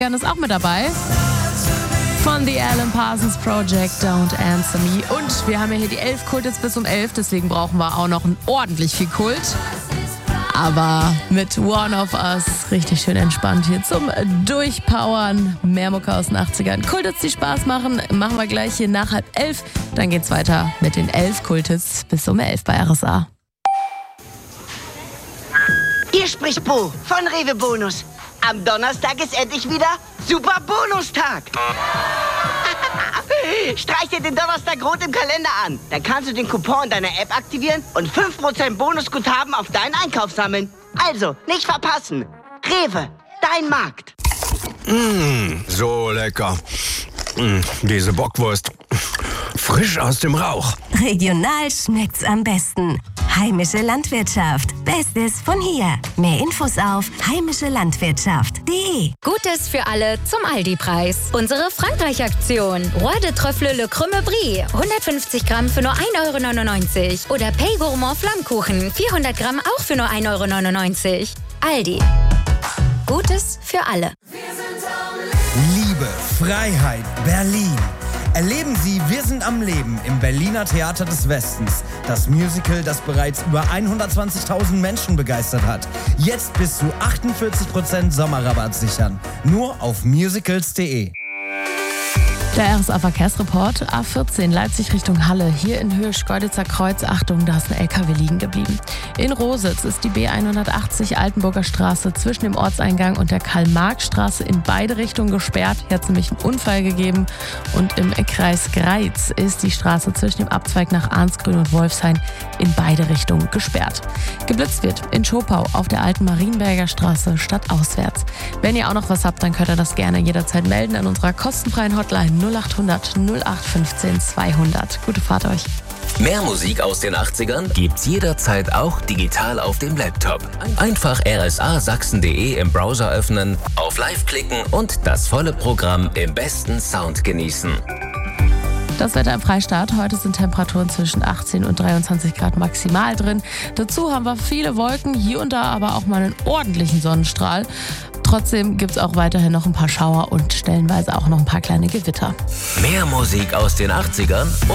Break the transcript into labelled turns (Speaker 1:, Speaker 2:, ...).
Speaker 1: Jan ist auch mit dabei. Von The Alan Parsons Project, Don't Answer Me. Und wir haben ja hier die 11 Kult jetzt bis um 11, deswegen brauchen wir auch noch ordentlich viel Kult. Aber mit One of Us richtig schön entspannt hier zum Durchpowern. Mehr Mucke aus den 80ern. Kulthits, die Spaß machen wir gleich hier nach 10:30. Dann geht's weiter mit den 11 Kulthits bis um 11 bei RSA.
Speaker 2: Hier spricht Bo von Rewe Bonus. Am Donnerstag ist endlich wieder Super Bonustag. Streich dir den Donnerstag rot im Kalender an. Dann kannst du den Coupon deiner App aktivieren und 5% Bonusguthaben auf deinen Einkauf sammeln. Also, nicht verpassen. Rewe, dein Markt.
Speaker 3: So lecker. Diese Bockwurst. Frisch aus dem Rauch.
Speaker 4: Regional schmeckt's am besten. Heimische Landwirtschaft. Bestes von hier. Mehr Infos auf heimischelandwirtschaft.de.
Speaker 5: Gutes für alle zum Aldi-Preis. Unsere Frankreich-Aktion. Roi de Trüffle Le Crème Brie. 150 Gramm für nur 1,99 €. Oder Pay Gourmand Flammkuchen. 400 Gramm auch für nur 1,99 €. Aldi. Gutes für alle.
Speaker 6: Liebe, Freiheit, Berlin. Erleben Sie Wir sind am Leben im Berliner Theater des Westens. Das Musical, das bereits über 120.000 Menschen begeistert hat. Jetzt bis zu 48% Sommerrabatt sichern. Nur auf musicals.de.
Speaker 1: Der RSA-Verkehrsreport. A14 Leipzig Richtung Halle. Hier in Höhe Schkeuditzer Kreuz. Achtung, da ist ein LKW liegen geblieben. In Rositz ist die B180 Altenburger Straße zwischen dem Ortseingang und der Karl-Marx-Straße in beide Richtungen gesperrt. Hier hat es nämlich einen Unfall gegeben. Und im Kreis Greiz ist die Straße zwischen dem Abzweig nach Arnsgrün und Wolfshain in beide Richtungen gesperrt. Geblitzt wird in Schopau auf der alten Marienberger Straße stadtauswärts. Wenn ihr auch noch was habt, dann könnt ihr das gerne jederzeit melden an unserer kostenfreien Hotline 0800 0815 200. Gute Fahrt euch.
Speaker 7: Mehr Musik aus den 80ern gibt's jederzeit auch digital auf dem Laptop. Einfach rsasachsen.de im Browser öffnen, auf Live klicken und das volle Programm im besten Sound genießen.
Speaker 1: Das Wetter im Freistaat. Heute sind Temperaturen zwischen 18 und 23 Grad maximal drin. Dazu haben wir viele Wolken, hier und da aber auch mal einen ordentlichen Sonnenstrahl. Trotzdem gibt es auch weiterhin noch ein paar Schauer und stellenweise auch noch ein paar kleine Gewitter.
Speaker 7: Mehr Musik aus den 80ern